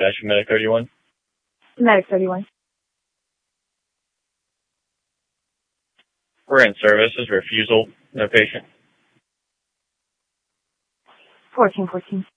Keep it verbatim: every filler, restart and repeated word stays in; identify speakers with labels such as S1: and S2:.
S1: dispatch from Medic thirty-one.
S2: Medic thirty-one.
S1: We're in services, refusal, no patient.
S2: fourteen fourteen.